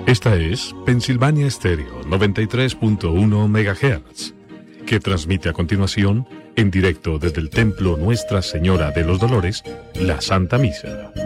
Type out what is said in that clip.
Esta es Pensilvania Estéreo 93.1 MHz, que transmite a continuación, en directo desde el Templo Nuestra Señora de los Dolores, la Santa Misa.